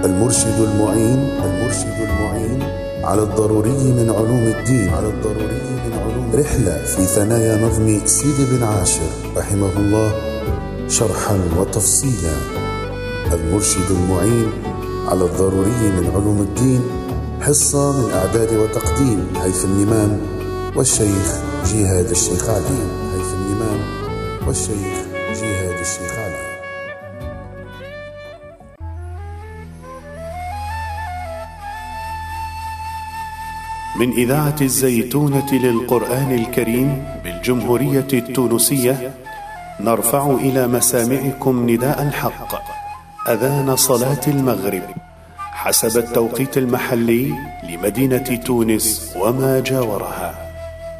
المرشد المعين على الضروري من علوم الدين. رحلة في ثنايا نظم سيد بن عاشر رحمه الله شرحا وتفصيلا. المرشد المعين على الضروري من علوم الدين، حصة من إعداد وتقديم هيثم الإمام والشيخ جهاد الشيخ علي. من إذاعة الزيتونة للقرآن الكريم بالجمهورية التونسية، نرفع إلى مسامعكم نداء الحق، أذان صلاة المغرب حسب التوقيت المحلي لمدينة تونس وما جاورها.